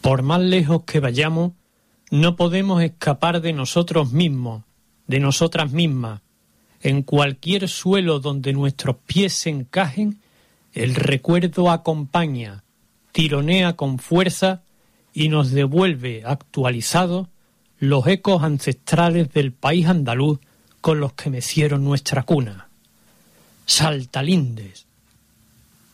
Por más lejos que vayamos, no podemos escapar de nosotros mismos, de nosotras mismas. En cualquier suelo donde nuestros pies se encajen, el recuerdo acompaña, tironea con fuerza y nos devuelve actualizados los ecos ancestrales del país andaluz con los que mecieron nuestra cuna. Saltalindes,